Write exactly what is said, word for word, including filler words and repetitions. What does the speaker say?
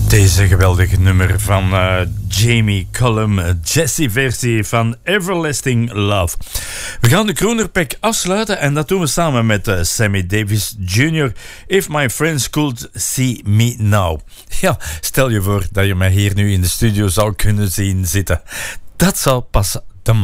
Deze geweldige nummer van uh, Jamie Cullum, Jessie-versie van Everlasting Love. We gaan de Croonerpack afsluiten en dat doen we samen met uh, Sammy Davis junior If My Friends Could See Me Now. Ja, stel je voor dat je mij hier nu in de studio zou kunnen zien zitten. Dat zou pas